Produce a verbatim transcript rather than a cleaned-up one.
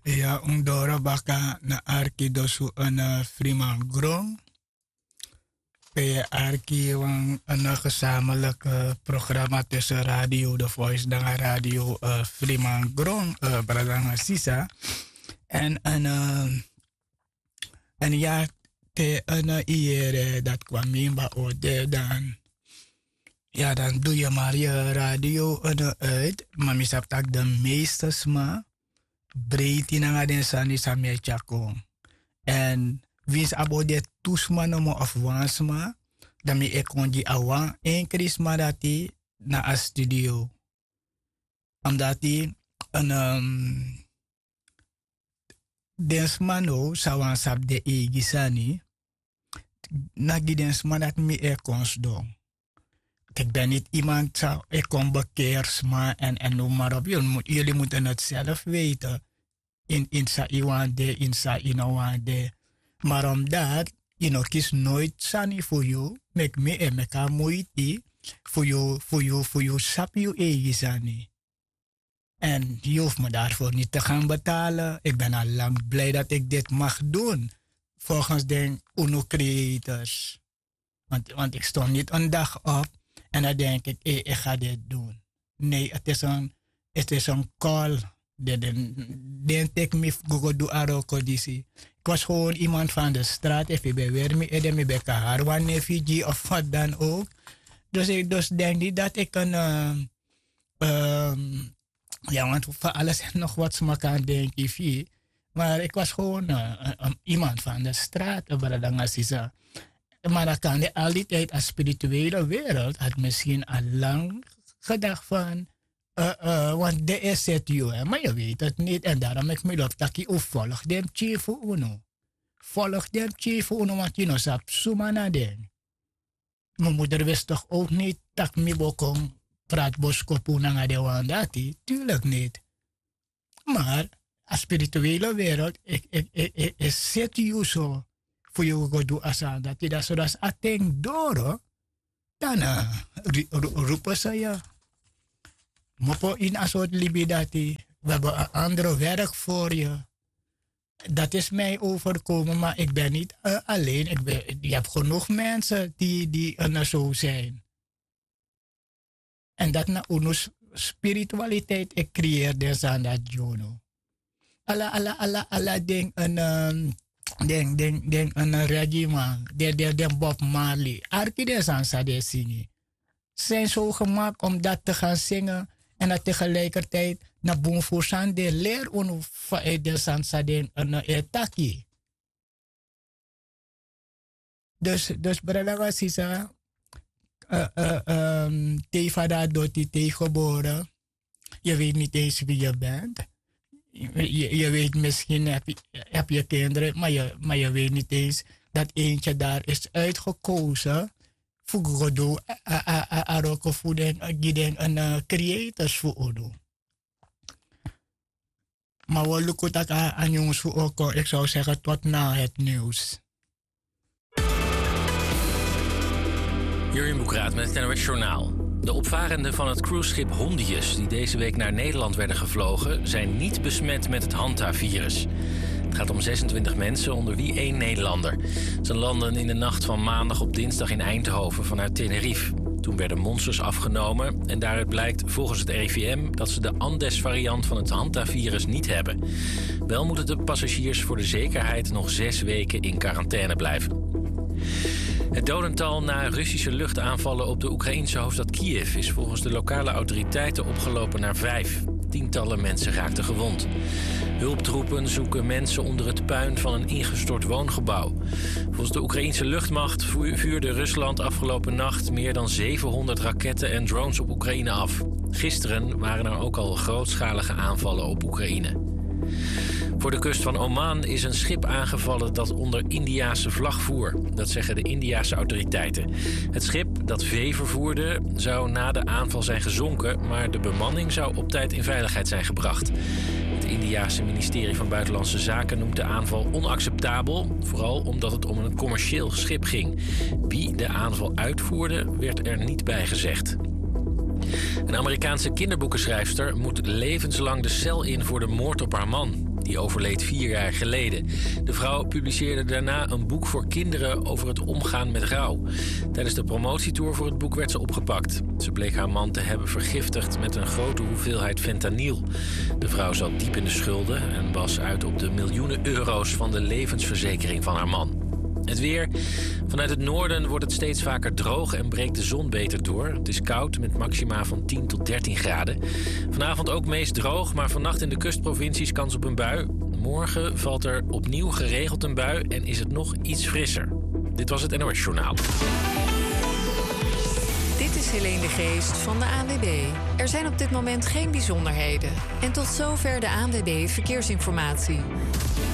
Ja, undora baka na arki dosu een friman grong. Pe arki een, een gezamenlijk uh, programma tussen radio The Voice dan radio uh, friman grong, uh, Bradanga Sisa. En een, uh, en ja, te een iere dat kwam in ba ode dan. Ja, dan doe je maar je radio uh, uit. Maar misap tak de meeste sma. Breed in aan den sani samia chakong. En wins abo de tusma no mo afwansma. Dan mi ekonji awan en krisma dati na a studio. Omdat die een um, densma no sawan sab de egisani. Nagi densma dat mi ekons dong. Ik ben niet iemand, ik kom bekeersma en, en noem maar op. Jullie, moet, jullie moeten het zelf weten. In, in sa iwande, in sa inawande. Maar omdat, je know, kies nooit sani voor jou. Mek me en meka moeite. Voor jou, voor jou, voor jou sap je eigen sani. En je hoeft me daarvoor niet te gaan betalen. Ik ben al lang blij dat ik dit mag doen. Volgens de UNO creators. Want, want ik stond niet een dag op. En dan denk ik, hey, ik ga dit doen. Nee, het is een, het is een call. Dan take me Google do aroko disi. Ik was gewoon iemand van de straat. Even bij weer me, en dan bij Kaharwan, Nefiji of wat dan ook. Dus ik dus denk niet dat ik een, uh, um, ja, want voor alles en nog wat smak aan denk ik. Maar ik was gewoon uh, um, iemand van de straat. Maar dan kan de al die tijd als spirituele wereld had misschien al lang gedacht van, uh, uh, want de is het je, maar je weet het niet. En daarom ik me op dat je volg dem chief uno. Volg dem chief uno, want je nog sap suma na den. Mijn moeder wist toch ook niet dat me bokong praat boskopu na de wandati. Tuurlijk niet. Maar als spirituele wereld, ik, ik, ik, ik, ik zet je zo. Voor je go do asa dat je dat zodat ateng doro dan uh, roepen ze je mopo in een soort libidati we hebben een ander werk voor je. Dat is mij overkomen, maar ik ben niet uh, alleen. Ik ben, je hebt genoeg mensen die, die uh, zo zijn. En dat na unus spiritualiteit ik creëerde aan dat jono. Alla alla alla alla ding een um, Den, den, den, een reggae man, den, den, den Bob Marley. Arkides aan Sade zingen. Zijn zo gemaakt om dat te gaan zingen en dat tegelijkertijd naar Boomfosan de leer om de Sansade een etaki. Dus, dus brada Sisa, te vada doti te geboren. Je weet niet eens wie je bent. Je, je weet misschien heb je, heb je kinderen, maar je, maar je weet niet eens dat eentje daar is uitgekozen voor Godo, Aroko voeden, en creators voor Odo. Maar we lukken dat aan jongens voor ook, ik zou zeggen tot na het nieuws. Jurjen Boekraat met het N O S Journaal. De opvarenden van het cruiseschip Hondius, die deze week naar Nederland werden gevlogen, zijn niet besmet met het Hanta-virus. Het gaat om zesentwintig mensen, onder wie één Nederlander. Ze landen in de nacht van maandag op dinsdag in Eindhoven vanuit Tenerife. Toen werden monsters afgenomen en daaruit blijkt volgens het R I V M dat ze de Andes-variant van het Hanta-virus niet hebben. Wel moeten de passagiers voor de zekerheid nog zes weken in quarantaine blijven. Het dodental na Russische luchtaanvallen op de Oekraïense hoofdstad Kiev is volgens de lokale autoriteiten opgelopen naar vijf. Tientallen mensen raakten gewond. Hulptroepen zoeken mensen onder het puin van een ingestort woongebouw. Volgens de Oekraïense luchtmacht vuurde Rusland afgelopen nacht meer dan zevenhonderd raketten en drones op Oekraïne af. Gisteren waren er ook al grootschalige aanvallen op Oekraïne. Voor de kust van Oman is een schip aangevallen dat onder Indiase vlag voer. Dat zeggen de Indiase autoriteiten. Het schip dat vee vervoerde zou na de aanval zijn gezonken, maar de bemanning zou op tijd in veiligheid zijn gebracht. Het Indiase ministerie van Buitenlandse Zaken noemt de aanval onacceptabel, vooral omdat het om een commercieel schip ging. Wie de aanval uitvoerde, werd er niet bij gezegd. Een Amerikaanse kinderboekenschrijfster moet levenslang de cel in voor de moord op haar man. Die overleed vier jaar geleden. De vrouw publiceerde daarna een boek voor kinderen over het omgaan met rouw. Tijdens de promotietour voor het boek werd ze opgepakt. Ze bleek haar man te hebben vergiftigd met een grote hoeveelheid fentanyl. De vrouw zat diep in de schulden en was uit op de miljoenen euro's van de levensverzekering van haar man. Het weer. Vanuit het noorden wordt het steeds vaker droog en breekt de zon beter door. Het is koud met maxima van tien tot dertien graden. Vanavond ook meest droog, maar vannacht in de kustprovincies kans op een bui. Morgen valt er opnieuw geregeld een bui en is het nog iets frisser. Dit was het N O S Journaal. Dit is Helene de Geest van de A N W B. Er zijn op dit moment geen bijzonderheden. En tot zover de A N W B Verkeersinformatie.